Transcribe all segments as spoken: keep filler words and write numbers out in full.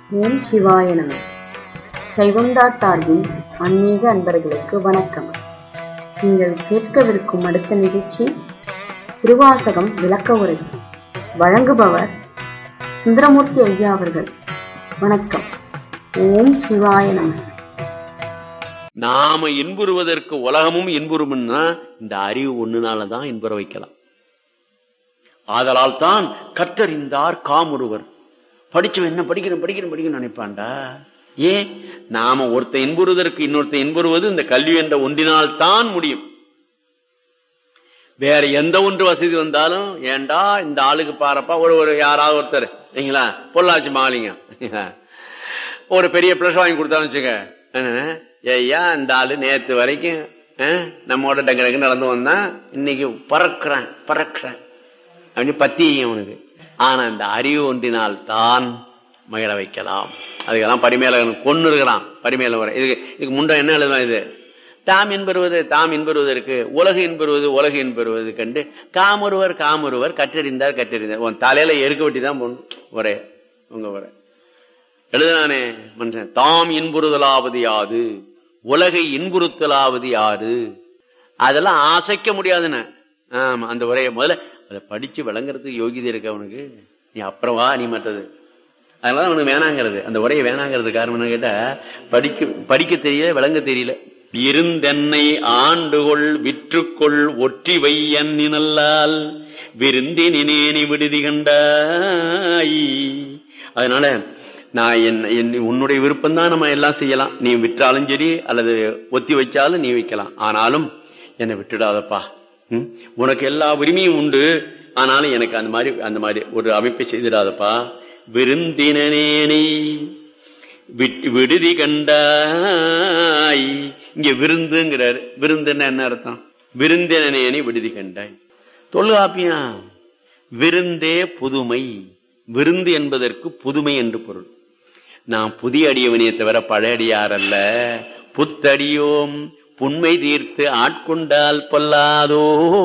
ஓம் சிவாய நம. சைவம்டாட்டார்வின் ஆன்மீக அன்பர்களுக்கு வணக்கம். நீங்கள் கேட்கவிருக்கும் அடுத்த நிகழ்ச்சி திருவாசகம் விளக்க உரை. வழங்குபவர் சுந்தரமூர்த்தி ஐயா அவர்கள். வணக்கம். ஓம் சிவாய நம. நாம இன்புறுவதற்கு உலகமும் இன்புறும்னா இந்த அறிவு ஒண்ணுனாலதான் இன்புற வைக்கலாம். ஆதலால் தான் கற்றறிந்தார் காமுறுவர். படிச்சவன் என்ன படிக்கணும் படிக்கணும் படிக்கணும் நினைப்பான்டா. ஏன்? நாம ஒருத்த இன்புறுவதற்கு இன்னொருத்த இன்புறுவது இந்த கல்வி என்ற ஒன்றினால் தான் முடியும். வேற எந்த ஒன்று வசதி வந்தாலும் ஏண்டா இந்த ஆளுக்கு பாருப்பா, ஒரு ஒரு யாராவது ஒருத்தர் இல்லைங்களா, பொள்ளாச்சி மாலிங்க ஒரு பெரிய பிளஸ் வாங்கி கொடுத்தாலும் வச்சுக்க, ஐயா இந்த ஆளு நேத்து வரைக்கும் நம்மோட டங்கு டங்கு நடந்து வந்தான், இன்னைக்கு பறக்குறான் பறக்குறான் அப்படின்னு பத்தி அவனுக்கு. ஆனா இந்த அறிவு ஒன்றினால் தான் மகிழ வைக்கலாம். அதுக்கெல்லாம் பரிமேலகன் கொண்டு இருக்கிறான். பரிமேல வர இதுக்கு இதுக்கு முன்ன என்ன எழுதுவான்? இது தாம் என்பருவது தாம் என்பருவதற்கு உலகு என்பருவது உலகு என்பருவது கண்டு காமொருவர் காமொருவர் கற்றறிந்தார் கற்றறிந்தார். உன் தலையில எருக்க வெட்டி தான் போகணும். ஒரே உங்க வர எழுதுனானே மனுஷன். தாம் இன்புறுதலாவது யாது, உலகை இன்புறுத்தலாவது யாரு? அதெல்லாம் ஆசைக்க முடியாதுன்னு. ஆமா, அந்த உரையை முதல்ல அதை படிச்சு விளங்குறதுக்கு யோகிதை இருக்கு அவனுக்கு. நீ அப்புறம் வா நீ மற்றது. அதனால அவனுக்கு வேணாங்கிறது, அந்த உரையை வேணாங்கிறது காரணம் என்ன கேட்டா, படிக்க படிக்க தெரியல, விளங்க தெரியல. இருந்தென்னை ஆண்டுகொள் விற்றுக்கொள் ஒற்றி வையன் நல்லால் விருந்தி நினேனி விடுதி கண்டாய். அதனால நான் என்ன உன்னுடைய விருப்பம் தான் நம்ம எல்லாம் செய்யலாம். நீ விற்றாலும் சரி அல்லது ஒத்தி வச்சாலும் நீ வைக்கலாம். ஆனாலும் என்னை விட்டுடாதப்பா, உனக்கு எல்லா உரிமையும் உண்டு, ஆனாலும் எனக்கு அந்த மாதிரி அந்த மாதிரி ஒரு அமைப்பை செய்திடாதப்பா. விருந்தினேனை விடுதி கண்டாய். இங்க விருந்துங்கிறார். விருந்துன்னா என்ன அர்த்தம்? விருந்தினேனை விடுதி கண்டாய். தொல்காப்பியா விருந்தே புதுமை. விருந்து என்பதற்கு புதுமை என்று பொருள். நான் புதிய அடியவனையை தவிர பழைய அடியார் அல்ல. புத்தடியோம் புண்மை தீர்த்து ஆட்கொண்டால் பொல்லாதோ.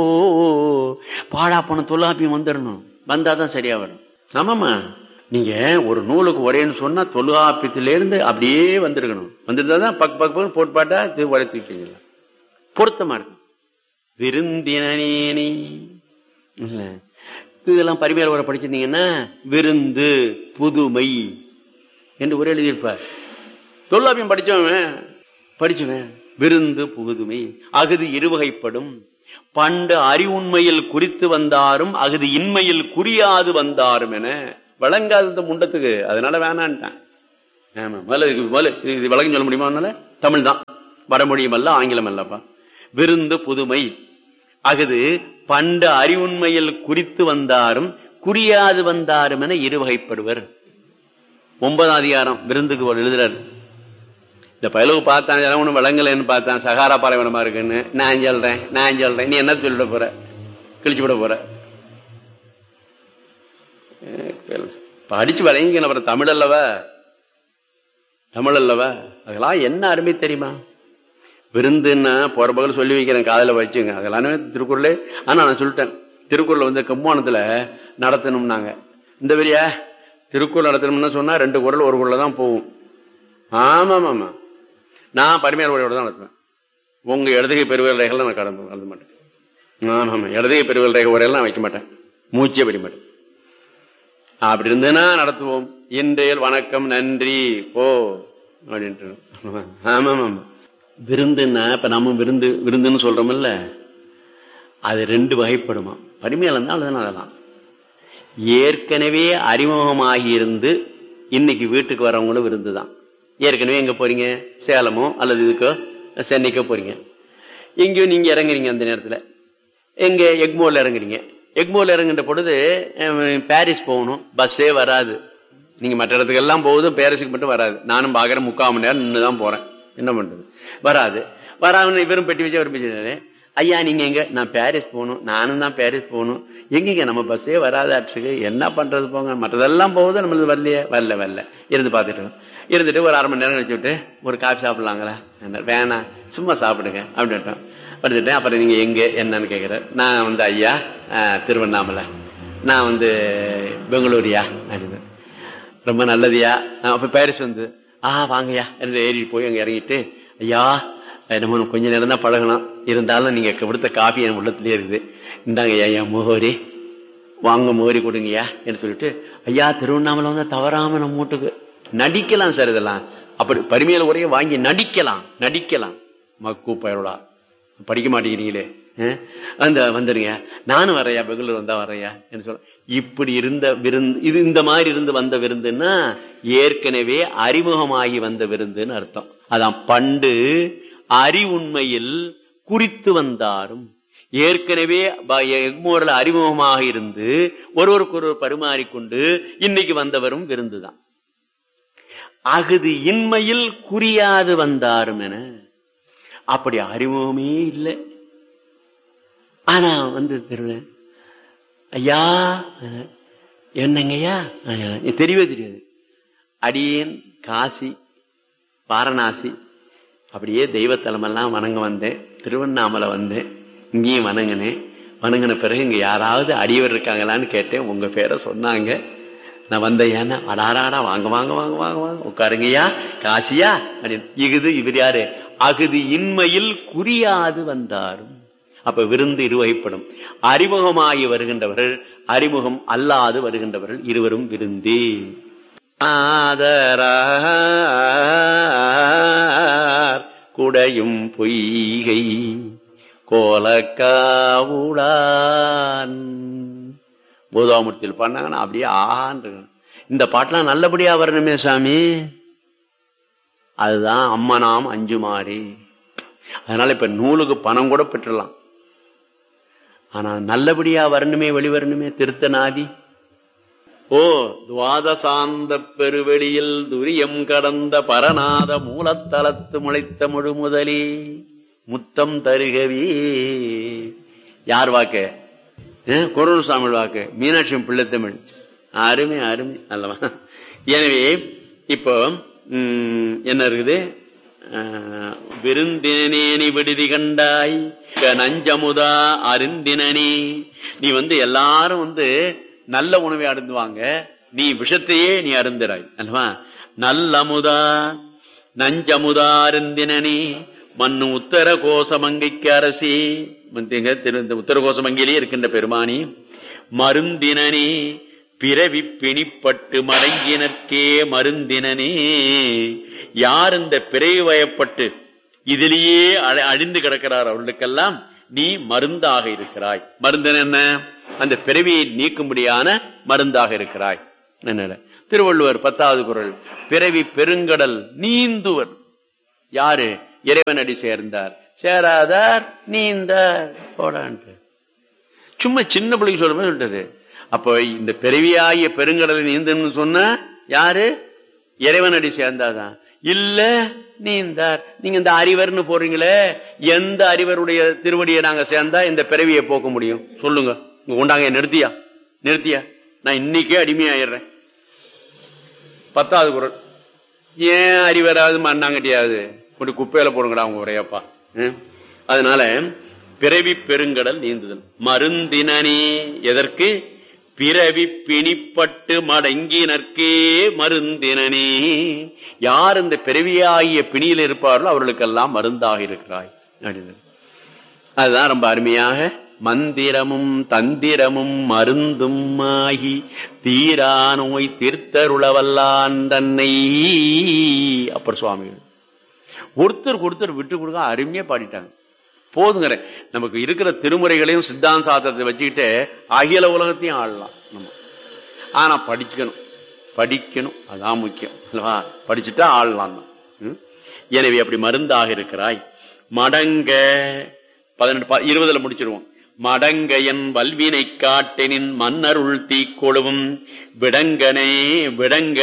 பாடா போன தொல்காப்பியம் வந்துடணும். வந்தாதான் சரியா வரும். ஆமாமா, நீங்க ஒரு நூலுக்கு ஒரேன்னு சொன்னா தொல்காப்பியத்திலிருந்து அப்படியே வந்திருக்கணும். வந்துருந்தாதான் பக் பக் போட்டு பாட்டா உரை தூக்கிங்களா பொருத்தமா இருக்கும். விருந்தினேனி இல்ல, இதெல்லாம் பரிமையாளர் வர படிச்சிருந்தீங்கன்னா விருந்து புதுமை என்று ஒரே எழுதியிருப்பார். தொல்காப்பியம் படிச்சவன் படிச்சவன் விருந்து புதுமை அகுது இருவகைப்படும். பண்டு அறிவுண்மையில் குறித்து வந்தாரும் அகுது இன்மையில் குறியாது வந்தாரும் என வழங்காத முண்டத்துக்கு. அதனால வேணான்ட்டான். ஆமா, இது விளக்கம் சொல்ல முடியுமா? அதனால தமிழ் தான், வடமொழியும் அல்ல ஆங்கிலம் அல்லப்பா. விருந்து புதுமை அகுது பண்டு அறிவுண்மையில் குறித்து வந்தாரும் குறியாது வந்தாரும் என இருவகைப்படுவர். ஒன்பதாம் அதிகாரம் விருந்துக்கு எழுதுறாரு. இந்த பயலுக்கு பார்த்தான் ஒண்ணு விளங்கலன்னு பார்த்தான், சகாரா பாலைவனமா இருக்குன்னு. நான் சொல்றேன் நான் சொல்றேன் நீ என்ன சொல்லிட போற? கிழிச்சு விட போற? படிச்சு விளங்கிக்கணும். அப்புறம் தமிழ் அல்லவா தமிழ் அல்லவா அதெல்லாம் என்ன அருமை தெரியுமா? விருந்துன்னா போற பகல் சொல்லி வைக்கிறேன், காதல வச்சுங்க. அதெல்லாமே திருக்குறளே. ஆனா நான் சொல்லிட்டேன், திருக்குறள் வந்து கம்மானத்துல நடத்தணும்னாங்க. இந்த வரியா திருக்குறள் நடத்தணும்னா சொன்னா ரெண்டு குறள் ஒரு குறள் தான் போகும். ஆமா ஆமா, நான் பரிமையாளர் உரையோட தான் நடத்துவேன். உங்க இடதுகை பெருவியல் ரேகைகள் நான் கடந்து கலந்து மாட்டேன். ஆமா ஆமா, இடதுகை பெருவியல் ரேகை உரையெல்லாம் நான் வைக்க மாட்டேன், மூச்சே படிக்க மாட்டேன். அப்படி இருந்தேன்னா நடத்துவோம். இன்றைய வணக்கம் நன்றி போ அப்படின்ட்டு. ஆமா ஆமா, விருந்துன்னா இப்ப நம்ம விருந்து விருந்துன்னு சொல்றோம்ல, அது ரெண்டு வகைப்படுமா. பரிமையாளர் தான் அதுதான். அதெல்லாம் ஏற்கனவே அறிமுகமாகி இருந்து இன்னைக்கு வீட்டுக்கு வரவங்களும் விருந்து தான். ஏற்கனவே எங்க போறீங்க? சேலமோ அல்லது இதுக்கோ சென்னைக்கோ போறீங்க. எங்கேயோ நீங்க இறங்குறீங்க. அந்த நேரத்துல எங்க எக்மோர்ல இறங்குறீங்க. எக்மோர்ல இறங்குற பொழுது பாரிஸ் போகணும், பஸ்ஸே வராது. நீங்க மற்ற இடத்துக்கு எல்லாம் போகுதும், பாரிஸுக்கு மட்டும் வராது. நானும் பாக்குறேன், முக்கால் மணி நேரம் நின்றுதான் போறேன். என்ன பண்றது? வராது. வராம இவரும் பெட்டி வச்சு அவர் பேசினாரு, ஐயா நீங்க எங்க? நான் பாரிஸ் போகணும். நானும் தான் பாரிஸ் போகணும். எங்கீங்க? நம்ம பஸ்ஸே வராதாட்டுக்கு, என்ன பண்றது போங்க. மற்றதெல்லாம் போகுது, நம்மளுக்கு வரலையே. வரல வரல இருந்து பார்த்துட்டு இருந்துட்டு ஒரு அரை மணி நேரம் கழிச்சு விட்டு ஒரு காஃபி சாப்பிடலாங்களா? வேணாம், சும்மா சாப்பிடுங்க அப்படின்ட்டோம். படுத்துட்டேன். அப்புறம் நீங்க எங்க என்னன்னு கேட்கிற. நான் வந்து ஐயா திருவண்ணாமலை, நான் வந்து பெங்களூரியா அப்படின்னு. ரொம்ப நல்லதுயா. அப்ப பாரிஸ் வந்து ஆ வாங்கய்யா ஏறி போய் அங்க இறங்கிட்டு, ஐயா நம்ம கொஞ்ச நேரம் தான் பழகணும், இருந்தாலும் நீங்க கொடுத்த காஃபி என் உள்ளத்திலே இருக்குது, இந்தாங்க ஐயா முகோரி, வாங்க முகோரி கொடுங்கய்யா என்று சொல்லிட்டு, ஐயா திருவண்ணாமலை வந்து தவறாம நம்ம வீட்டுக்கு நடிக்கலாம் சார், இதெல்லாம் அப்படி பரிமையில உரைய வாங்கி நடிக்கலாம் நடிக்கலாம் மக்கு பயலா படிக்க மாட்டேங்கிறீங்களே அந்த வந்துருங்க, நானும் வரையா பெங்களூர் வந்தா வரையா என்று சொல்ல. இப்படி இருந்த விருந்து இது, இந்த மாதிரி இருந்து வந்த விருந்துன்னா ஏற்கனவே அறிமுகமாகி வந்த விருந்துன்னு அர்த்தம். அதான் பண்டு அறிவுண்மையில் குறித்து வந்தாரும், ஏற்கனவே எக்மோரில் அறிமுகமாக இருந்து ஒருவருக்கு ஒருவர் பரிமாறிக்கொண்டு இன்னைக்கு வந்தவரும் விருந்துதான். அகுது இன்மையில் குறியாது வந்தாரும் என அப்படி அறிமுகமே இல்லை. ஆனா வந்து தெரியல, ஐயா என்னங்கய்யா தெரியவே தெரியாது. அடியேன் காசி வாரணாசி அப்படியே தெய்வத்தலமெல்லாம் வணங்க வந்தேன், திருவண்ணாமலை வந்தேன், இங்கேயும் வணங்கினேன். வணங்கின பிறகு இங்க யாராவது அடியவர் இருக்காங்களான்னு கேட்டேன், உங்க பேரை சொன்னாங்க. நான் வந்த ஏன்னா அடாராடா வாங்க வாங்க வாங்க வாங்க வாங்க உட்காருங்கய்யா காசியா அப்படின்னு. இகுது இவர் யாரு? அகுது இன்மையில் குறியாது வந்தாரும். அப்ப விருந்து இருவகைப்படும். அறிமுகமாகி வருகின்றவர்கள், அறிமுகம் அல்லாது வருகின்றவர்கள், இருவரும் விருந்தே. ஆதரார் குடையும் பொய்கை கோலக்காவுளான் பூதாமூர்த்தியில் பண்ணாங்கன்னா அப்படியே ஆண்டு. இந்த பாட்டெல்லாம் நல்லபடியா வரணுமே சாமி, அதுதான் அம்மனாம் அஞ்சுமாறி. அதனால இப்ப நூலுக்கு பணம் கூட பெற்றலாம், ஆனா நல்லபடியா வரணுமே, வெளிவரணுமே. திருத்தநாதி ஓ துவாதசாந்த பெருவெளியில் துரியம் கடந்த பரநாத மூலத்தலத்து முளைத்த முழு முதலே முத்தம் தருகவே. யார் வாக்கு? குரல்சாமி வாக்கு, மீனாட்சி பிள்ளை தமிழ். அருமை அருமை அல்லவா? எனவே இப்போ என்ன இருக்குது? விருந்தினேனி விடுதி கண்டாய் நஞ்சமுதா அருந்தினே. நீ வந்து எல்லாரும் வந்து நல்ல உணவை அருந்துவாங்க, நீ விஷத்தையே நீ அருந்துறாய் அல்லவா? நல்லமுதா நஞ்சமுதா அருந்தினே மண்ணு உத்தர கோசமங்கைக்கு அரசி. உத்தர கோசமங்கையிலே இருக்கின்ற பெருமானி மருந்தினே பிறவி பிணிப்பட்டு மடங்கினர்க்கே மருந்தினே. யார் இந்த பிறவி வயப்பட்டு இதிலேயே அழிந்து கிடக்கிறார் அவர்களுக்கெல்லாம் நீ மருந்தாக இருக்கிறாய். மருந்தன் என்ன? அந்த பிறவியை நீக்கும்படியான மருந்தாக இருக்கிறாய். என்ன திருவள்ளுவர் பத்தாவது குறள், பிறவி பெருங்கடல் நீந்துவர். யாரு? இறைவனடி சேர்ந்தார், சேராதார் நீந்தார் போடான்ட்டு. சும்மா சின்ன பிள்ளைக்கு சொல்ற மாதிரி சொல்லிட்டது. அப்போ இந்த பிறவியாகிய பெருங்கடலை நீந்தன்னு சொன்ன யாரு? இறைவனடி சேர்ந்தாதான். இல்ல நீந்தார். நீங்க இந்த அறிவர்னு போறீங்களே, எந்த அறிவருடைய திருவடியை நாங்க சேர்ந்தா இந்த பிறவியை போக்க முடியும் சொல்லுங்க? உண்டாங்க, நிறுத்தியா நிறுத்தியா நான் இன்னைக்கே அடிமையாயிடுறேன். பத்தாவது குறள். ஏன் அறிவராது மண்ணாங்கட்டியாவது கொண்டு குப்பையில போடுங்கடா அவங்க உரையப்பா. அதனால பிறவி பெருங்கடல் நீந்துதல். மருந்தினே எதற்கு? பிறவி பிணிப்பட்டு மடங்கினர்க்கே மருந்தினே. யார் இந்த பிறவியாகிய பிணியில் இருப்பார்களோ அவர்களுக்கெல்லாம் மருந்தாக இருக்கிறாய். அதுதான் ரொம்ப அருமையாக மந்திரமும் தந்திரமும் மருந்தும் ஆகி தீரா நோய் தீர்த்தருளவல்லான் தன்னை. அப்புறம் சுவாமிகள் ஒருத்தருக்கு ஒருத்தர் விட்டு கொடுக்க அருமையா பாடிட்டாங்க. போதுங்கிற நமக்கு இருக்கிற திருமுறைகளையும் சித்தாந்த சாஸ்திரத்தை வச்சுக்கிட்டு அகில உலகத்தையும் ஆளலாம் நம்ம. ஆனா படிக்கணும் படிக்கணும், அதான் முக்கியம் அல்லவா? படிச்சுட்டா ஆளலாம் தான். எனவே அப்படி மருந்தாக இருக்கிறாய். மடங்க பதினெட்டு இருபதுல முடிச்சிருவோம். மடங்க என் வல்வினை காட்டெனின் மன்னருள் தீக்கொழுவும் விடங்கனே விடங்க.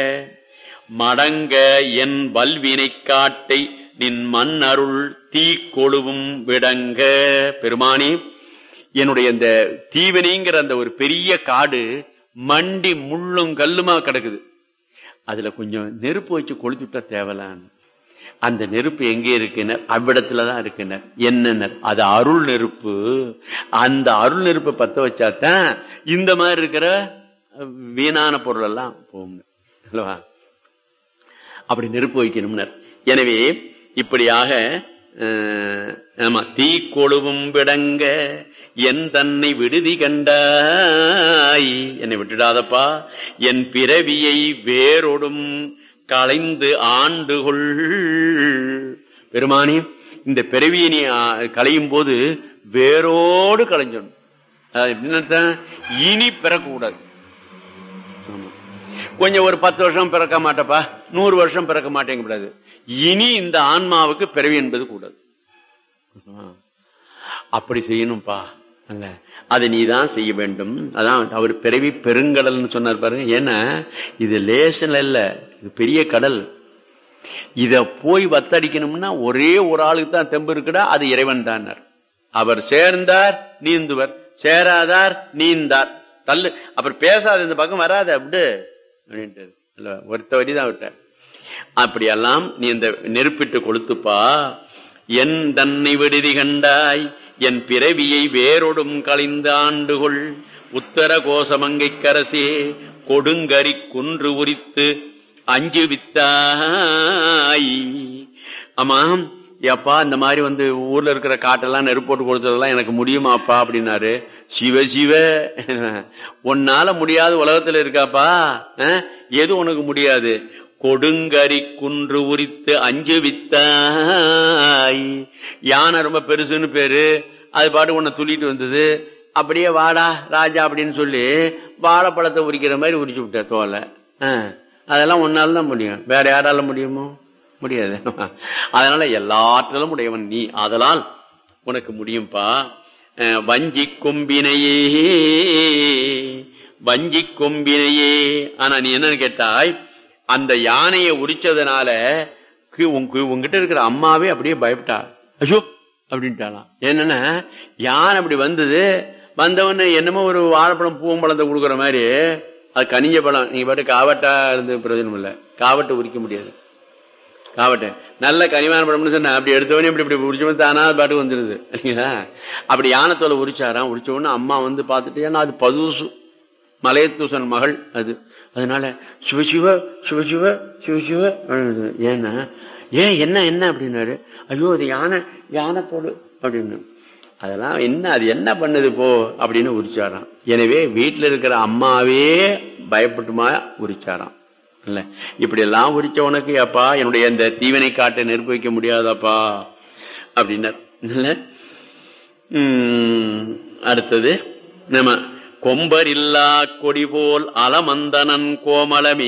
மடங்க என் வல்வினை காட்டை நின் மன்னருள் தீக்கொழுவும் விடங்க. பெருமானி, என்னுடைய இந்த தீவினைங்கிற அந்த ஒரு பெரிய காடு மண்டி முள்ளும் கல்லுமா கிடக்குது, அதுல கொஞ்சம் நெருப்பு வச்சு கொளுத்துட்டா தேவலான்னு. அந்த நெருப்பு எங்கே இருக்குனர்? அவ்விடத்துலதான் இருக்குனர். என்னன்னர்? அது அருள் நெருப்பு. அந்த அருள் நெருப்பை பத்த வச்சாதான் இந்த மாதிரி இருக்கிற வீணான பொருள் எல்லாம் போகும். அல்லவா? அப்படி நெருப்பு வைக்கணும்னர். எனவே இப்படியாக ஆமா, தீ கொழுவும் விடங்க என் தன்னை விடுதி கண்டாய், என்னை விட்டுடாதப்பா, என் பிறவியை வேரோடும் களைந்து ஆண்டுகொள். பெருமானி, இந்த பிறவியை நீ களையும் போது வேரோடு களைஞ்சணும். எப்படின்னு இனி பிறக்கக்கூடாது. கொஞ்சம் ஒரு பத்து வருஷம் பிறக்க மாட்டப்பா, நூறு வருஷம் பிறக்க மாட்டேங்க கூடாது. இனி இந்த ஆன்மாவுக்கு பிறவி என்பது கூடாது. அப்படி செய்யணும்பா. அல்ல, அதை நீதான் செய்ய வேண்டும். அதான் அவர் பிறவி பெருங்கடல்னு சொன்னார் பாருங்க. ஏன்னா இது லேசன் இல்ல, இது பெரிய கடல். இத போய் வத்தடிக்கணும்னா ஒரே ஒரு ஆளுக்கு தான் தெம்பு இருக்குடா, அது இறைவன் தான். அவர் சேர்ந்தார் நீந்துவர், சேராதார் நீந்தார். தள்ளு, அப்புறம் பேசாத, இந்த பக்கம் வராது அப்படி அப்படின்ட்டு ஒருத்த வரிதான் விட்ட. அப்படியெல்லாம் நீ இந்த நெருப்பிட்டு கொளுத்துப்பா. என் தன்னை விடுதி கண்டாய், என் பிறவியை வேரோடும் களைந்து ஆண்டுகொள். உத்தர கோசமங்கை கரசே கொடுங்கரி குன்று உரித்து அஞ்சு வித்தாய். ஆமாம் அப்பா, இந்த மாதிரி வந்து ஊர்ல இருக்கிற காட்டெல்லாம் நெருப்பு போட்டு கொடுத்ததெல்லாம் எனக்கு முடியுமாப்பா அப்படின்னாரு. சிவ சிவ, உன்னால முடியாத உலகத்துல இருக்காப்பா, எது உனக்கு முடியாது? கொடுங்கரி குன்று உரித்து அஞ்சு வித்தாய். யானை ரொம்ப பெருசுன்னு பேரு, அது பாட்டு உன்னை துள்ளிட்டு வந்தது. அப்படியே வாடா ராஜா அப்படின்னு சொல்லி வாழைப்பழத்தை உரிக்கிற மாதிரி உரிச்சு விட்ட தோலை. அதெல்லாம் உன்னால தான் முடியும், வேற யாரால முடியுமோ? முடியாது. அதனால எல்லாற்றிலும் உடையவன் நீ, அதனால் உனக்கு முடியும்பா. வஞ்சி கொம்பினையே, வஞ்சி கொம்பினையே. ஆனா நீ என்னன்னு கேட்டாய், அந்த யானையை உரிச்சதுனால உங்ககிட்ட இருக்கிற அம்மாவே அப்படியே பயப்பட்டா. ஐயோ அப்படின்ட்டாலாம். என்னன்னா யானை அப்படி வந்தது, வந்தவன என்னமோ ஒரு வாழைப்பழம் பூவம்பழத்தை கொடுக்குற மாதிரி, அது கனிஞ்ச பழம். நீங்க பாட்டு காவட்டா இருந்து பிரயோஜனம் இல்லை, காவட்டை உரிக்க முடியாது. காவட்டை நல்ல கனிவான பழம்னு சொன்ன அப்படி எடுத்தவனே இப்படி இப்படி உரிச்சவன் தானா பாட்டுக்கு வந்துருது இல்லைங்களா? அப்படி யானத்தோலை உரிச்சாராம். உரிச்ச உடனே அம்மா வந்து பார்த்துட்டு, ஏன்னா அது பதுசு மலையத்தூசன் மகள் அது, அதனால சிவசிவ சிவசிவ சிவசிவ. ஏன்னா ஏன் என்ன என்ன அப்படின்னாரு. ஐயோ அது யானை, யானை போடு அப்படின்னு. அதெல்லாம் என்ன, அது என்ன பண்ணுது போ அப்படின்னு உரிச்சாராம். எனவே வீட்டுல இருக்கிற அம்மாவே பயப்பட்டுமா உரிச்சாராம். இல்ல இப்படி எல்லாம் உரிச்ச உனக்கு அப்பா என்னுடைய இந்த தீவனை காட்டை நெருப்பு வைக்க முடியாதாப்பா அப்படின்னார். உம் அடுத்தது நம்ம கொம்பர் இல்லா கொடி போல் அலமந்தனன் கோமளமே.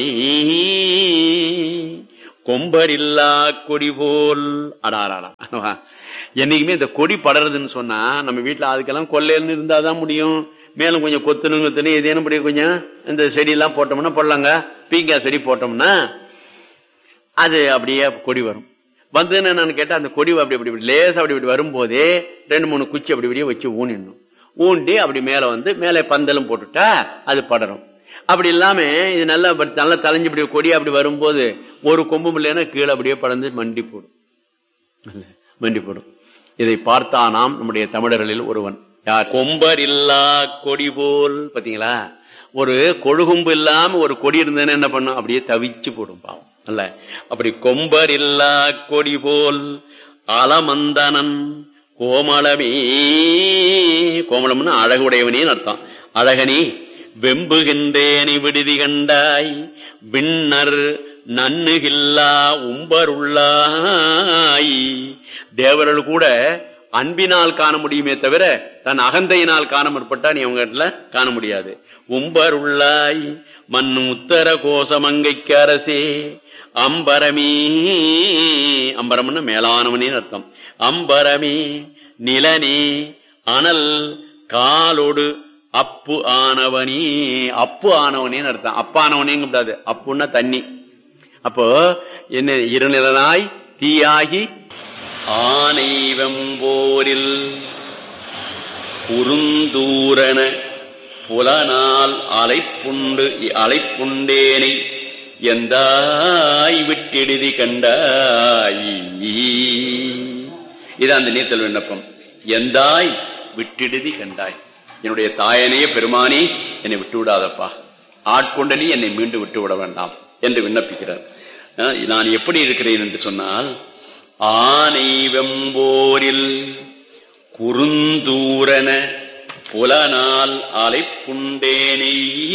கொம்பர் இல்லா கொடி போல் அடாராடா. என்னைக்குமே இந்த கொடி படறதுன்னு சொன்னா நம்ம வீட்டுல அதுக்கெல்லாம் கொள்ளையல்னு இருந்தாதான் முடியும். மேலும் கொஞ்சம் கொத்துணும் கொத்துணும் ஏதேனும் இப்படி கொஞ்சம் இந்த செடி எல்லாம் போட்டோம்னா போடலாங்க, பீங்காய் செடி போட்டோம்னா அது அப்படியே கொடி வரும். வந்துன்னு நான் கேட்டா அந்த கொடி அப்படி அப்படி லேசா அப்படி இப்படி வரும்போதே ரெண்டு மூணு குச்சி அப்படி இப்படியே வச்சு ஊனிடணும். ஊண்டி அப்படி மேல வந்து மேல பந்தலும் போட்டுட்டா அது படரும். அப்படி இல்லாம இது நல்லா நல்லா தலைஞ்சு இப்படி கொடி அப்படி வரும்போது ஒரு கொம்பு இல்லைன்னா கீழே அப்படியே படர்ந்து மண்டி போடும், மண்டி போடும். இதை பார்த்தா நாம் நம்முடைய தமிழர்களில் ஒருவன் யார்? கொம்பர் இல்லா கொடி போல். பாத்தீங்களா, ஒரு கொழுகும்பு இல்லாம ஒரு கொடி இருந்ததுன்னு என்ன பண்ணும், அப்படியே தவிச்சு போடும் பாவம். அல்ல அப்படி கொம்பர் இல்லா கொடி போல் அலமந்தனன் கோமளமே. கோமளம்னு அழகுடையவனேன்னு அர்த்தம். அழகனே வெம்புகின்றேனை விடுதி கண்டாய், விண்ணர் நன்னுகில்லா உம்பருள்ளாய். தேவர்கள் கூட அன்பினால் காண முடியுமே தவிர தன் அகந்தையினால் காண முற்பட்டா நீ அவங்க இடத்துல காண முடியாது. உம்பருள்ளாய் மண்ணு உத்தர கோசமங்கைக்கு அரசே அம்பரமே. அம்பரம்னு மேலானவனே அர்த்தம். அம்பரமே நிலனே அனல் காலோடு அப்பு ஆனவனே. அப்பு ஆனவனேன்னு அர்த்தம். அப்பானவனேங்க கூடாது, அப்புன்னா தண்ணி. அப்போ என்ன, இருநிலனாய் தீயாகி ஆனை வெம்போரில் குறுந்தூரன புலனால் அலைப்புண்டு அலைப்புண்டேனை எந்தாய் விட்டெடுதி கண்டாய். இது அந்த நீத்தல் விண்ணப்பம். எந்தாய் விட்டெடுதி கண்டாய். என்னுடைய தாயனையே பெருமானி என்னை விட்டு விடாதப்பா, ஆட்கொண்ட நீ என்னை மீண்டும் விட்டு விட வேண்டாம் என்று விண்ணப்பிக்கிறார். நான் எப்படி இருக்கிறேன் என்று சொன்னால், ஆனை வெம்போரில் குறுந்தூரன புலனால் அலைப்புண்டேனை.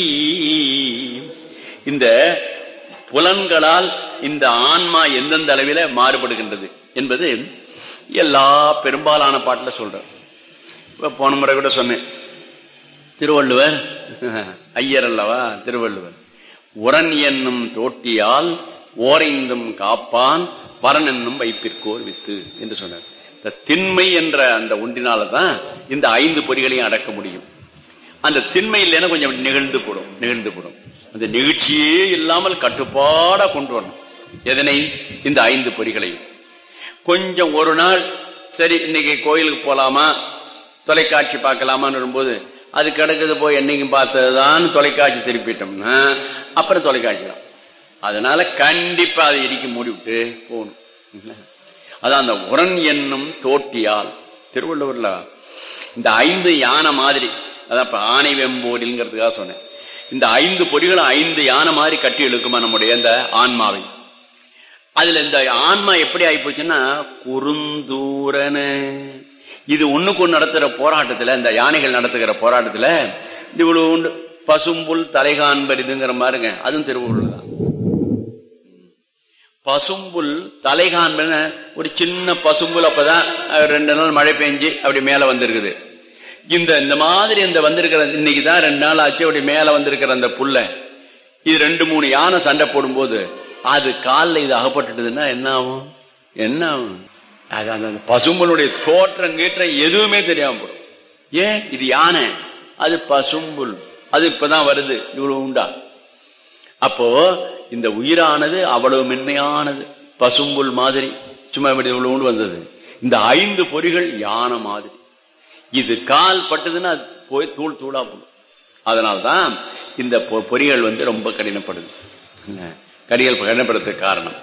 இந்த புலன்களால் இந்த ஆன்மா எந்தெந்த அளவில மாறுபடுகின்றது என்பது எல்லா பெரும்பாலான பாட்டுல சொல்றேன். இப்ப போன முறை கூட சொன்னேன், திருவள்ளுவர் ஐயர் அல்லவா திருவள்ளுவர், உரன் என்னும் தோட்டியால் ஓரைந்தும் காப்பான் பரன் என்னும் வைப்பிற்கோர் வித்து என்று சொன்னார். இந்த திண்மை என்ற அந்த ஒன்றினால்தான் இந்த ஐந்து பொறிகளையும் அடக்க முடியும். அந்த திண்மை இல்லைன்னா கொஞ்சம் நிகழ்ந்து போடும் நிகழ்ந்து போடும் அந்த நிகழ்ச்சியே இல்லாமல் கட்டுப்பாடா கொண்டு வரணும். எதனை? இந்த ஐந்து பொறிகளையும். கொஞ்சம் ஒரு நாள் சரி இன்னைக்கு கோயிலுக்கு போலாமா, தொலைக்காட்சி பார்க்கலாமான்னு வரும்போது அது கிடக்குது, போய் என்னைக்கும் பார்த்ததுதான் தொலைக்காட்சி திருப்பிட்டோம்னா அப்புறம் தொலைக்காட்சி தான். அதனால கண்டிப்பா அதை இடிக்க மூடிவிட்டு போகணும். அதான் அந்த உரன் என்னும் தோட்டியால், திருவள்ளுவர்ல இந்த ஐந்து யானை மாதிரி, அதான் இப்ப ஆனை வெம்போடிங்கிறதுக்காக சொன்னேன். இந்த ஐந்து பொறிகளும் ஐந்து யானை மாதிரி கட்டி இழுக்குமா நம்முடைய இந்த ஆன்மாவை. அதுல இந்த ஆன்மா எப்படி ஆயிப்போச்சுன்னா குறுந்தூரன, இது ஒண்ணுக்கு ஒண்ணு நடத்துற போராட்டத்துல, இந்த யானைகள் நடத்துகிற போராட்டத்துல இவ்வளவு உண்டு பசும்புல் தலைகாண்பரிதுங்கிற மாதிரிங்க, அதுவும் திருவள்ளுவர் தான். பசும்புல் தலைகாண்பன ஒரு சின்ன பசும்புல், அப்பதான் ரெண்டு நாள் மழை பெஞ்சு அப்படி மேல வந்திருக்குது. இந்த இந்த மாதிரி இந்த வந்திருக்கிற இன்னைக்குதான் ரெண்டு நாள் ஆச்சு அப்படி மேல வந்திருக்கிற அந்த புல்ல, இது ரெண்டு மூணு யானை சண்டை போடும் போது அது காலில் இது அகப்பட்டுட்டுதுன்னா என்ன ஆகும்? என்ன ஆகும்? அது அந்த பசும்புலுடைய தோற்றம் கீற்றம் எதுவுமே தெரியாம போடும். ஏன்? இது யானை, அது பசும்புல், அது இப்பதான் வருது, இவ்வளவு உண்டா. அப்போ இந்த உயிரானது அவ்வளவு மென்மையானது, பசும்புல் மாதிரி சும்மா இப்படி இவ்வளவு வந்தது. இந்த ஐந்து பொறிகள் யானை மாதிரி, இது கால் பட்டதுன்னா போய் தூள் தூளா போடும். அதனால்தான் இந்த பொறிகள் வந்து ரொம்ப கடினப்படுது. கடிகள் கடினப்படுறதுக்கு காரணம்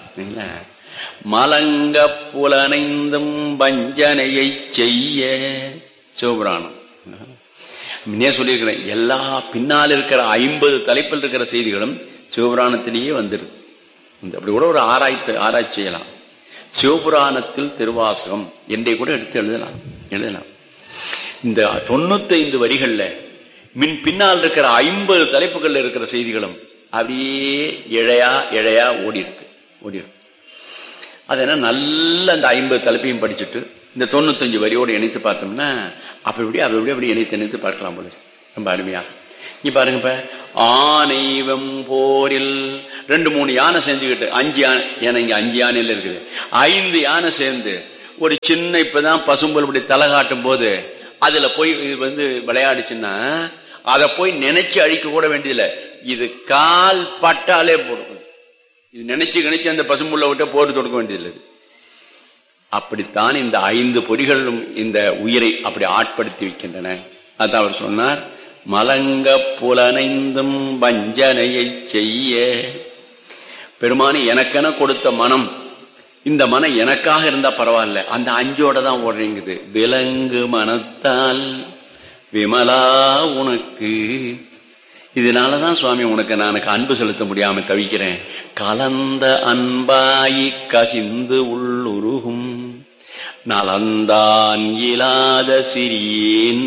மலங்க புலனைந்தும் வஞ்சனையை செய்ய. சிவபுராணம் முன்னே சொல்லியிருக்கிறேன், எல்லா பின்னால் இருக்கிற ஐம்பது தலைப்பில் இருக்கிற செய்திகளும் சிவபுராணத்திலேயே வந்துருது. அப்படி கூட ஒரு ஆராய்ச்சி ஆராய்ச்சி செய்யலாம். சிவபுராணத்தில் திருவாசகம் என்றே கூட எடுத்து எழுதலாம் எழுதலாம் இந்த தொண்ணூத்தி ஐந்து வரிகள்ல மின் பின்னால் இருக்கிற ஐம்பது தலைப்புகள்ல இருக்கிற செய்திகளும் அப்படியே இழையா இழையா ஓடி இருக்கு ஓடி இருக்கு அதனால நல்ல அந்த ஐம்பது தலைப்பையும் படிச்சுட்டு இந்த தொண்ணூத்தி அஞ்சு வரியோடு இணைத்து பார்த்தோம்னா அப்படி இப்படி அப்படி இப்படி அப்படி இணைத்து இணைத்து பார்க்கலாம் போது ரொம்ப அருமையா. நீ பாருங்க, இப்ப ஆனை வெம்போரில் ரெண்டு மூணு யானை செஞ்சுக்கிட்டு அஞ்சு யானை, ஏன்னா இங்க அஞ்சு யானையில இருக்குது, ஐந்து யானை சேர்ந்து ஒரு சின்ன இப்பதான் பசும்பல் இப்படி தலை காட்டும் போது அதுல போய் இது வந்து விளையாடுச்சுன்னா அதை போய் நினைச்சு அழிக்க கூட வேண்டியதில்லை, இது கால் பட்டாலே போடும். இது நினைச்சு நினைச்சு அந்த பசும்புள்ள விட்ட போட்டு தொடுக்க வேண்டியதில்லை. அப்படித்தான் இந்த ஐந்து பொறிகளும் இந்த உயிரை அப்படி ஆட்படுத்தி வைக்கின்றன. அதான் அவர் சொன்னார், மலங்க புலனைந்தும் வஞ்சனையை செய்ய. பெருமானி எனக்கென கொடுத்த மனம், இந்த மனம் எனக்காக இருந்தா பரவாயில்ல, அந்த அஞ்சோட தான் ஓடுறீங்குது. விலங்கு மனத்தால் விமலா உனக்கு, இதனாலதான் சுவாமி உனக்கு நான் அன்பு செலுத்த முடியாம தவிக்கிறேன். கலந்த அன்பாயி கசிந்து உள்ளுருகும் நலந்தான் இயலாத சிறியேன்.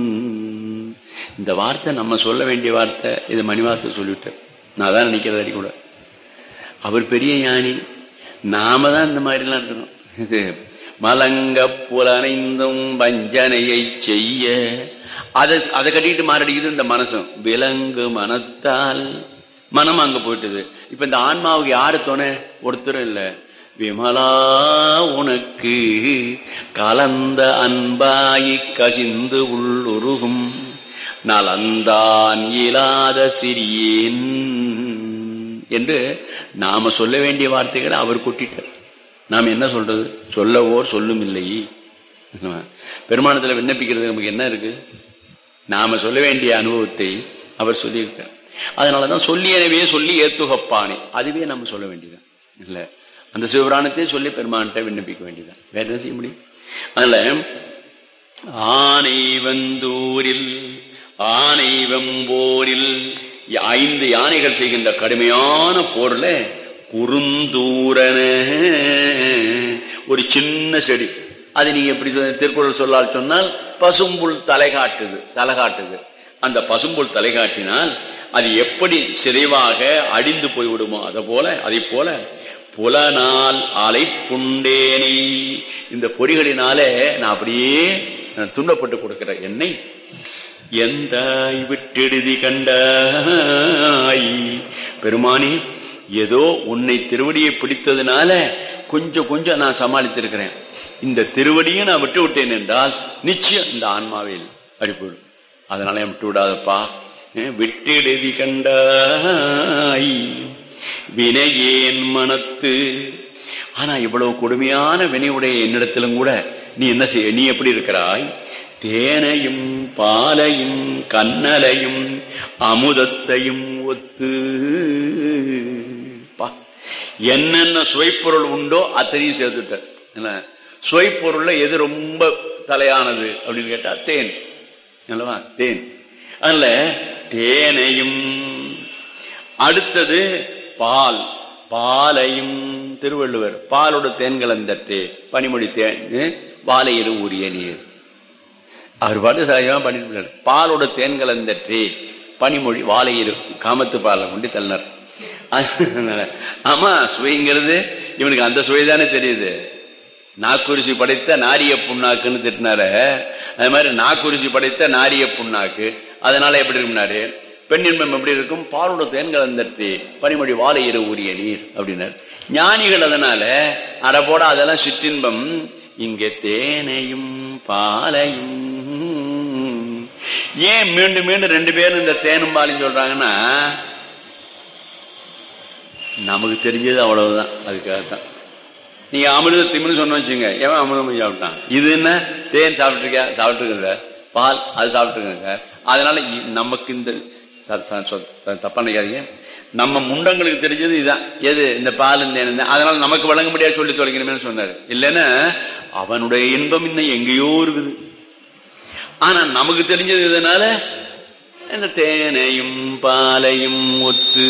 இந்த வார்த்தை நம்ம சொல்ல வேண்டிய வார்த்தை, இது மணிவாசர் சொல்லிவிட்டார். நான் தான் நினைக்கிறது அடி கூட. அவர் பெரிய ஞானி, நாம தான் இந்த மாதிரி எல்லாம் இருக்கணும். இது மலங்க புலனைந்தும் வஞ்சனையை செய்ய, அதை அதை கட்டிட்டு மாரடிக்குது இந்த மனசும். விலங்கு மனத்தால் மனம் அங்க போயிட்டுது. இப்ப இந்த ஆன்மாவுக்கு யாரு துணை? ஒருத்தரும் இல்ல. விமலா உனக்கு கலந்த அன்பாயி கசிந்து உள்ளுருகும் நலந்தான் இயலாத சிறியேன் என்று நாம சொல்ல வேண்டிய வார்த்தைகளை அவர் கொட்டிட்டார். நாம் என்ன சொல்றது? சொல்லவோர் சொல்லும் இல்லை. பெருமானத்துல விண்ணப்பிக்கிறது நமக்கு என்ன இருக்கு? நாம சொல்ல வேண்டிய அனுபவத்தை அவர் சொல்லியிருக்கார். அதனாலதான் சொல்லியனவே சொல்லி ஏத்துகப்பானே, அதுவே நம்ம சொல்ல வேண்டியதான் இல்ல. அந்த சிவபுராணத்தையே சொல்லி பெருமான்கிட்ட விண்ணப்பிக்க வேண்டியதான். வேற என்ன செய்ய முடியும்? அதனால ஆனை வந்தூரில் ஆனை வெம்போரில் ஐந்து யானைகள் செய்கின்ற கடுமையான போர்ல குறுந்தூரன ஒரு சின்ன செடி, அது நீங்க எப்படி திருக்குறள் சொல்லால் சொன்னால் பசும்புல் தலை காட்டுது தலை காட்டுது அந்த பசும்புல் தலை காட்டினால் அது எப்படி சிறைவாக அடிந்து போய்விடுமோ அதை போல அதை போல புலனால் அலை புண்டேனை, இந்த பொறிகளினாலே நான் அப்படியே துன்பப்பட்டு கொடுக்கிற என்னை எந்தாய் விட்டெழுதி கண்டாய். பெருமானி, ஏதோ உன்னை திருவடியை பிடித்ததுனால கொஞ்சம் கொஞ்சம் நான் சமாளித்திருக்கிறேன். இந்த திருவடியை நான் விட்டு விட்டேன் என்றால் நிச்சயம் இந்த ஆன்மாவில் அடிப்படும். அதனால என் விட்டு விடாதப்பா. விட்டெழுதி கண்டாய் வினையேன் மனத்து. ஆனா இவ்வளவு கொடுமையான வினையுடைய என்னிடத்திலும் கூட நீ என்ன செய்ய, நீ எப்படி இருக்கிறாய்? தேனையும் பாலையும் கண்ணலையும் அமுதத்தையும் ஒத்து. என்னென்ன சுவைப்பொருள் உண்டோ அத்தனையும் சேர்த்துட்ட. சுவைப்பொருள்ல எது ரொம்ப தலையானது அப்படின்னு கேட்டா தேன் அல்லவா, தேன். அதனால தேனையும், அடுத்தது பால், பாலையும் திருவள்ளுவர் பாலோட தேன் கலந்தற்றே பனிமொழி தேன் வாழையிரு உரிய நீர். அவர் பாட்டு சாயமா பண்ணிட்டு பாலோட தேன் கலந்தற்றே பனிமொழி வாழையிரு காமத்து பாலை கொண்டு தள்ளினார். ஆமா, சுவைங்கிறது இவனுக்கு அந்த சுவைதானே தெரியுது. நாக்குரிசி படைத்த நாரிய புண்ணாக்குன்னு திட்டினார, அது மாதிரி நாக்குரிசி படைத்த நாரிய புண்ணாக்கு. அதனால எப்படி இருக்குனாரு, பெண் இன்பம் எப்படி இருக்கும்? பாலோட தேன் கலந்தற்றே பனிமொழி வாழையிரு உரிய நீர் அப்படின்னாரு. ஞானிகள் அதனால அடப்போட அதெல்லாம் சிற்றின்பம், இங்கே தேனையும் பாலையும். ஏன் மீண்டும் மீண்டும் ரெண்டு பேரும் இந்த தேனும் பாலையும் சொல்றாங்கன்னா, நமக்கு தெரிஞ்சது அவ்வளவுதான். அதுக்காகத்தான் நீங்க அமிர்த திம்னு சொன்ன வச்சுங்க, ஏன் அமிர்தம் சாப்பிட்டான், இது என்ன தேன் சாப்பிட்டுருக்க சாப்பிட்டுருக்க சார், பால் அது சாப்பிட்டுருக்கேன் சார். அதனால நமக்கு இந்த தப்பா நினைக்காதீங்க, நம்ம முண்டங்களுக்கு தெரிஞ்சது இதுதான், எது இந்த பால் இந்த. அதனால நமக்கு வழங்க முடியாது சொல்லி தொலைக்கணுமே சொன்னாரு. இல்லைன்னா அவனுடைய இன்பம் இன்னும் எங்கேயோ இருக்குது. ஆனா நமக்கு தெரிஞ்சது இதனால இந்த தேனையும் பாலையும் ஒத்து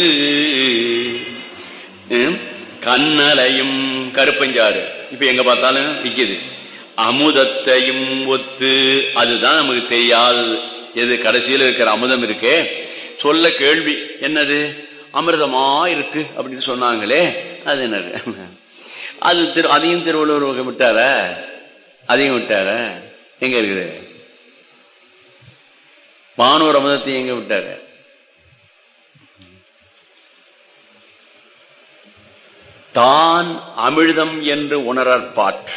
கண்ணலையும் கருப்பஞ்சாறு இப்ப எங்க பார்த்தாலும் விக்குது, அமுதத்தையும் ஒத்து. அதுதான் நமக்கு தெரியாதது. எது கடைசியில் இருக்கிற அமுதம் இருக்கே, சொல்ல கேள்வி என்னது அமிர்தமா இருக்கு அப்படின்னு சொன்னாங்களே, அது என்னது? அது திரு அதையும் திருவள்ளுவர் விட்டார, அதையும் விட்டார. எங்க இருக்குது வானூர் அமுதத்தையும் எங்க விட்டாரு? தான் அமிழ்தம் என்று உணரற்பாற்று.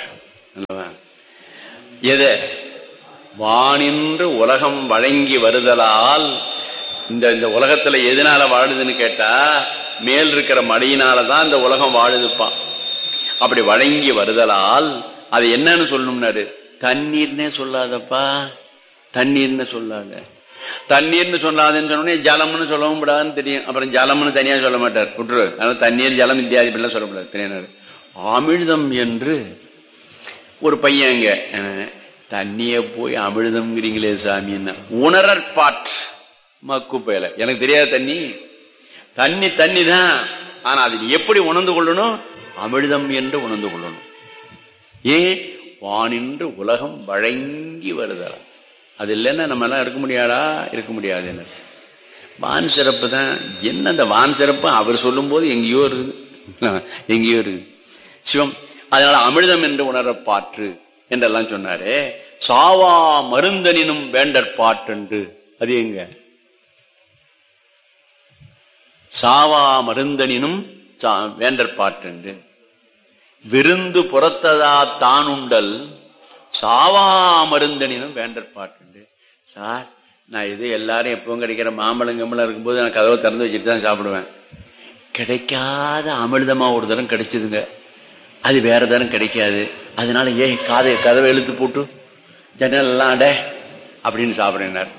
எது வானின்று உலகம் வழங்கி வருதலால், இந்த இந்த உலகத்துல எதனால வாழுதுன்னு கேட்டா, மேல் இருக்கிற மடியினாலதான் இந்த உலகம் வாழுதுப்பா. அப்படி வழங்கி வருதலால் அது என்னன்னு சொல்லணும்னாரு, தண்ணீர்னே சொல்லாதப்பா, தண்ணீர்னு சொல்லாத. தண்ணீர்னு சொல்லாதுன்னு சொன்னோடனே ஜலம்னு சொல்லவும் கூடாதுன்னு தெரியும். அப்புறம் ஜலம்னு தனியா சொல்ல மாட்டார், விட்டுரு. அதனால தண்ணீர் ஜலம் இத்தியாதி இப்படிலாம் சொல்லக்கூடாது. தெரியாது. அமிழ்தம் என்று ஒரு பையன் இங்க தண்ணிய போய் அமிழ்தம்ங்கிறீங்களே சாமி, என்ன உணரற்பாற்று மக்கு பயல. எனக்கு தெரியாத தண்ணி, தண்ணி தண்ணி தான். ஆனா அது எப்படி உணர்ந்து கொள்ளணும்? அமிழ்தம் என்று உணர்ந்து கொள்ளணும். ஏன்? வானின்று உலகம் வழங்கி வருதலாம். அது இல்லைன்னா நம்ம எல்லாம் இருக்க முடியாதா? இருக்க முடியாது. என்ன வான் சிறப்பு தான். என்ன அந்த வான் சிறப்பு அவர் சொல்லும் போது எங்கேயோ இருக்குது, எங்கேயோ இருக்குது சிவம். அதனால அமிழ்தம் என்று உணரப்பாற்று என்றெல்லாம் சொன்னாரு. சாவா மருந்தனினும் வேண்டற்பாற்று, அது எங்க? சாவா மருந்தனினும் வேண்டற்பாற்று. விருந்து புறத்ததா தானுண்டல் சாவா மருந்தனினும் வேண்டற்பாற்று. சார், நான் இது எல்லாரும் எப்பவும் கிடைக்கிற மாம்பழம் கம்பளம் இருக்கும்போது நான் கதவை திறந்து வச்சுட்டு தான் சாப்பிடுவேன். கிடைக்காத அமிர்தமா ஒரு தரம் கிடைச்சதுங்க, அது வேற தரம் கிடைக்காது. அதனால ஏ காதை கதவை இழுத்து போட்டு ஜன்னல் எல்லாம் அட அப்படின்னு சாப்பிடுறார்.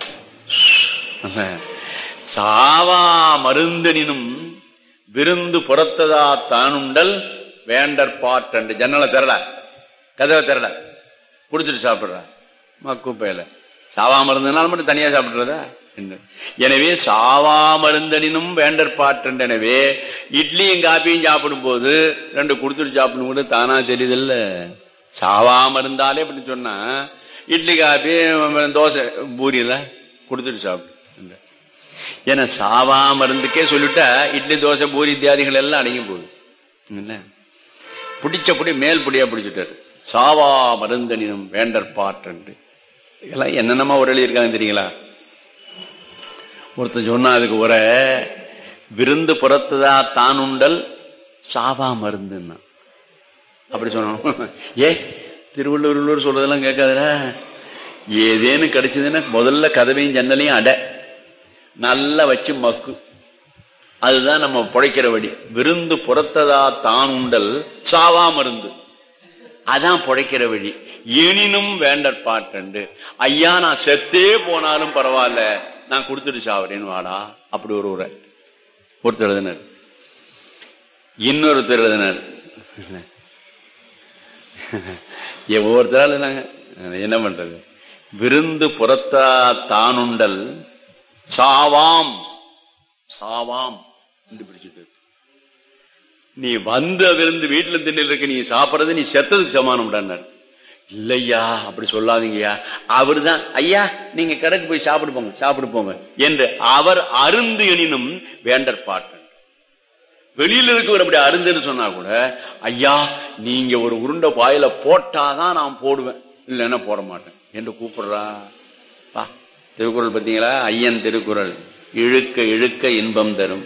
சாவா மருந்தனினும் விருந்து புறத்ததா தானுண்டல் வேண்டற்பாற்று. ஜன்னலை திறல, கதவை திறல, குடிச்சிட்டு சாப்பிடுற மக்கு பையில. சாவா மருந்துனால மட்டும் தனியா சாப்பிடுறதா? எனவே சாவா மருந்தனினும் வேண்டற்பாற்றன். எனவே இட்லியும் காப்பியும் சாப்பிடும் போது ரெண்டு குடுத்துட்டு சாப்பிடும் கூட தானா தெரியுதில்ல. சாவா மருந்தாலே அப்படி சொன்னா இட்லி காப்பி தோசை பூரியல குடுத்துட்டு சாப்பிடு. ஏன்னா சாவா மருந்துக்கே சொல்லிட்டா இட்லி தோசை பூரி இத்தியாதிகள் எல்லாம் அடங்கி போகுது. பிடிச்ச புடி மேல் புடியா பிடிச்சிட்டாரு. சாவா மருந்தனினும் வேண்டற்பாற்றன். எல்லாம் என்னென்னமா ஒரு எழுதியிருக்காங்க தெரியுங்களா? ஒருத்தர் சொன்னா அதுக்கு ஒரு விருந்து புறத்துதா தான் உண்டல் சாவா மருந்துன்னா அப்படி சொன்னோம். ஏ திருவள்ளுவர் சொல்றதெல்லாம் கேட்காதடா. ஏதேன்னு கிடைச்சதுன்னா முதல்ல கதவையும் ஜன்னலையும் அடை நல்லா வச்சு மக்கு. அதுதான் நம்ம புழைக்கிற வழி. விருந்து புறத்ததா தான் உண்டல் சாவா மருந்து, அதான் புழைக்கிற வழி. எனினும் வேண்டற்பாற்றண்டு. ஐயா நான் செத்தே போனாலும் பரவாயில்ல, நான் கொடுத்துட்டு சாவறேன்னு வாடா. அப்படி ஒரு உரை ஒருத்தர் எழுதினார். இன்னொருத்தர் எழுதினார். ஒவ்வொருத்தரால் நாங்க என்ன பண்றது? விருந்து புறத்தா தானுண்டல் சாவாம் சாவாம் என்று பிடிச்சிட்டு, நீ வந்த விருந்து வீட்டுல திண்ணில் இருக்க, நீ சாப்பிடறது நீ செத்ததுக்கு சமானம். இல்லையா அப்படி சொல்லாதீங்கய்யா. அவரு தான் ஐயா நீங்க கடைக்கு போய் சாப்பிடு போங்க சாப்பிடு போங்க என்று அவர் அருந்து எனினும் வேண்டற்பாற்றன். வெளியில இருக்கவர் அப்படி அருந்துன்னு சொன்னா கூட ஐயா நீங்க ஒரு உருண்டை வாயில போட்டாதான் நான் போடுவேன், இல்லைன்னா போட மாட்டேன் என்று கூப்பிடுறா. திருக்குறள் பார்த்தீங்களா? ஐயன் திருக்குறள் இழுக்க இழுக்க இன்பம் தரும்.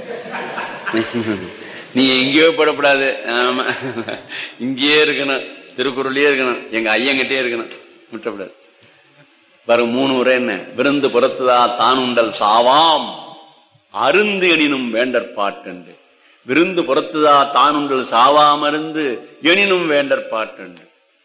நீ எங்கேயோ படப்படாது, ஆமா இங்கேயே இருக்கணும், திருக்குறளே இருக்கணும், எங்க ஐயங்கிட்டே இருக்கணும், விட்டப்படாது. வரும் மூணு உரை என்ன? விருந்து புறத்துதா தான் உண்டல் சாவாம் அருந்து எனினும் வேண்டற்பாற்றண்டு. விருந்து புறத்துதா தான் உண்டல் சாவாம் அருந்து எனினும் வேண்டற்பாற்றண்டு.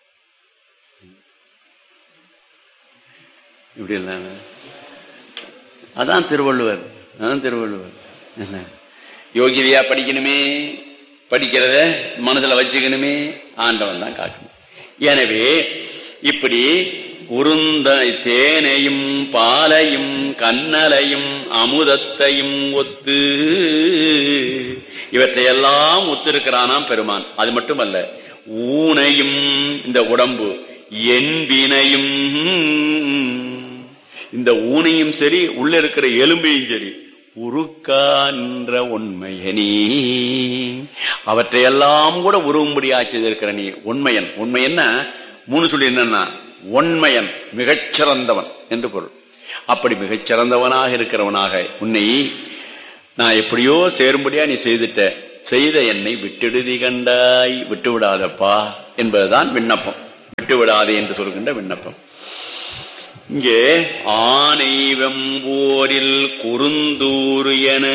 இப்படி இல்லாம அதான் திருவள்ளுவர். அதான் திருவள்ளுவர். யோகிதையா படிக்கணுமே, படிக்கிறத மனசுல வச்சுக்கணுமே, ஆண்டவன் தான் காக்கணும். எனவே இப்படி உருந்த தேனையும் பாலையும் கண்ணலையும் அமுதத்தையும் ஒத்து இவற்றையெல்லாம் ஒத்திருக்கிறானாம் பெருமான். அது மட்டுமல்ல, ஊனையும் இந்த உடம்பு என்பினையும், இந்த ஊனையும் சரி உள்ள இருக்கிற எலும்பையும் சரி உருக்கான்ற உண்மையனி, அவற்றையெல்லாம் கூட உருவும்படி ஆக்கியிருக்கிற நீ உண்மையன். உண்மையன்னா மூணு சொல்லி என்னன்னா உண்மையன் மிகச்சிறந்தவன் என்று பொருள். அப்படி மிகச்சிறந்தவனாக இருக்கிறவனாக உன்னை நான் எப்படியோ சேரும்படியா நீ செய்துட்ட, செய்த என்னை விட்டுடுதி கண்டாய், விட்டு விடாதப்பா என்பதுதான் விண்ணப்பம். விட்டு விடாதே என்று சொல்கின்ற விண்ணப்பம். இங்கே ஆனை வெம்போரில் குறுந்தூறு என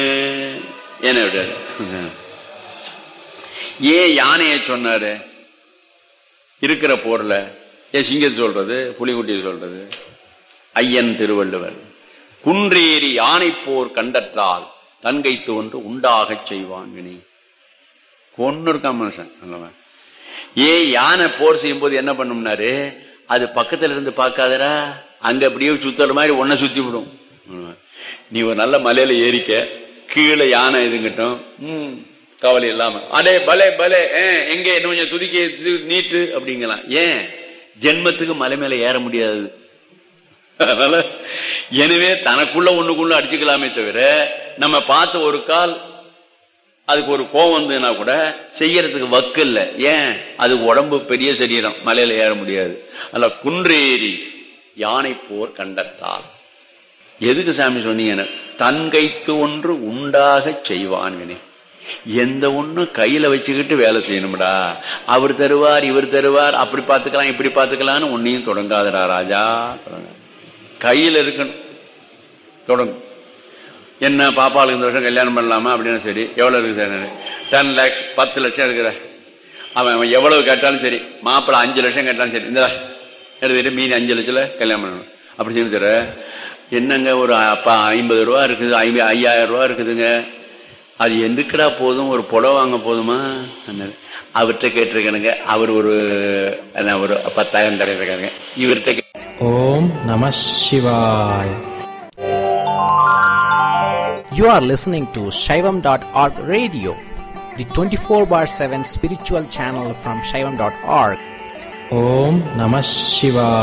ஏன் யானையை சொன்னாரு? இருக்கிற போர்ல ஏன் சிங்கத்தை சொல்றது, புலிகுட்டியை சொல்றது? ஐயன் திருவள்ளுவர் குன்றேறி யானை போர் கண்டற்றால் தன்கை தோன்று உண்டாக செய்வான் வினை. கொன்னு இருக்கான் மனுஷன் அல்லவன். ஏன் யானை போர் செய்யும் போது என்ன பண்ணும்னாரு, அது பக்கத்துல இருந்து பார்க்காதரா, அங்க அப்படியே சுத்துற மாதிரி ஒன்ன சுத்தி விடும். நீ ஒரு நல்ல மலையில ஏறிக்க, கீழே யானை இதுங்கிட்டும் உம் கவலை இல்லாம அடே பலே பலே எங்க என்ன கொஞ்சம் துதிக்க நீட்டு அப்படிங்கலாம். ஏன்? ஜென்மத்துக்கு மலை மேல ஏற முடியாது. அதனால எனவே தனக்குள்ள ஒண்ணுக்குள்ள அடிச்சுக்கலாமே தவிர, நம்ம பார்த்த ஒரு கால் அதுக்கு ஒரு கோவம் வந்ததுன்னா கூட செய்யறதுக்கு வக்கு இல்லை. ஏன்? அது உடம்பு பெரிய சரீரம், மலையில ஏற முடியாது. அல்ல குன்றேறி யானை போர் கண்டத்தால். எதுக்கு சாமி சொன்னீங்க? தன்கைத்து ஒன்று உண்டாக செய்வான் வினை. எந்த ஒண்ணு கையில வச்சுக்கிட்டு வேலை செய்யணும்டா. அவர் தருவார் இவர் தருவார், அப்படி பார்த்துக்கலாம் இப்படி பார்த்துக்கலான்னு ஒன்னையும் தொடங்காதடா ராஜா. கையில இருக்கணும், தொடங்கும். என்ன பாப்பாளுக்கு இந்த வருஷம் கல்யாணம் பண்ணலாமா அப்படின்னு, சரி எவ்வளவு இருக்குது? டென் லேக்ஸ் பத்து லட்சம் இருக்கிற அவன் அவன் எவ்வளவு கேட்டாலும் சரி, மாப்பிள்ள அஞ்சு லட்சம் கேட்டாலும் சரி, இந்த எடுத்துக்கிட்டு மீன் அஞ்சு லட்சத்துல கல்யாணம் பண்ணணும் அப்படி சொல்லி தர. என்னங்க ஒரு அப்பா ஐம்பது ரூபா இருக்குது, ஐம்பது ஐயாயிரம் ரூபா இருக்குதுங்க, அது எதுக்குடா போதும், ஒரு புடவை வாங்க போதுமா? அவர்கிட்ட கேட்டிருக்கானுங்க. அவர் ஒரு ஒரு பத்தாயிரம் தர இருக்காங்க. இவர்கிட்ட ஓம் நம சிவாய். You are listening to Shaivam dot org radio, the twenty-four bar seven spiritual channel from Shaivam dot org. Om Namah Shivaya.